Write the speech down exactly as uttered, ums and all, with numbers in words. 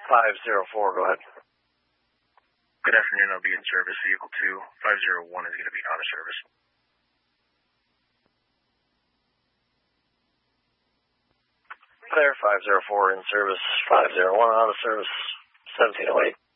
five zero four, go ahead. Good afternoon, I'll be in service. Vehicle two five zero one is going to be out of service. Clear, five zero four in service, five zero one out of service, seventeen oh eight.